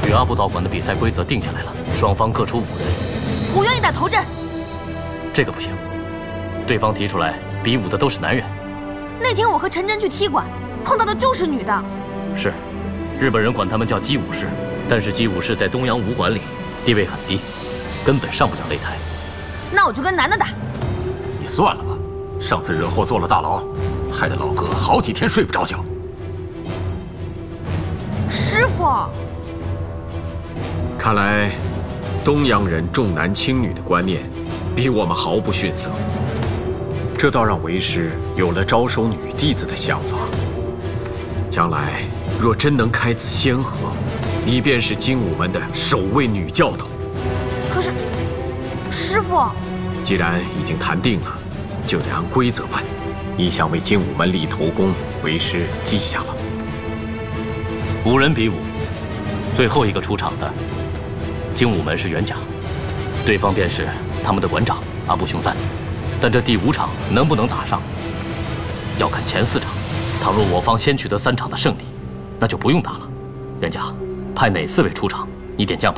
与阿布道馆的比赛规则定下来了，双方各出5人。 我愿意打头阵。 这个不行，对方提出来比武的都是男人。 那天我和陈真去踢馆，碰到的就是女的。 是，日本人管他们叫击武士，但是击武士在东洋武馆里地位很低，根本上不了擂台。 那我就跟男的打。 你算了吧，上次惹祸坐了大牢，害得老哥好几天睡不着觉。 师傅， 看来东洋人重男轻女的观念比我们毫不逊色，这倒让为师有了招收女弟子的想法。将来若真能开此先河，你便是精武门的首位女教头。 可是，师傅， 既然已经谈定了，就得按规则办。你想为精武门立头功，为师记下了。 5人比武，最后一个出场的，精武门是元甲，对方便是他们的馆长阿部雄三。但这第5场能不能打上，要看前4场。倘若我方先取得3场的胜利，那就不用打了。元甲，派哪4位出场，你点将吧。